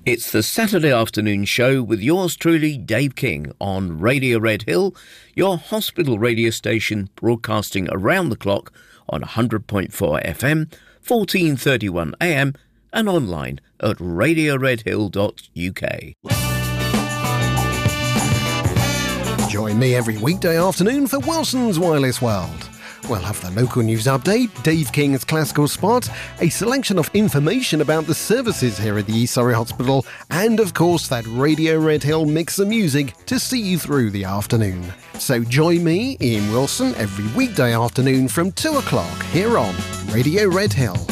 It's the Saturday afternoon show with yours truly, Dave King, on Radio Red Hill, your hospital radio station broadcasting around the clock on 100.4 FM, 1431 AM and online at radioredhill.uk. Join me every weekday afternoon for Wilson's Wireless World. We'll have the local news update, Dave King's classical spot, a selection of information about the services here at the East Surrey Hospital, and of course that Radio Red Hill mix of music to see you through the afternoon. So join me, Ian Wilson, every weekday afternoon from 2 o'clock here on Radio Red Hill.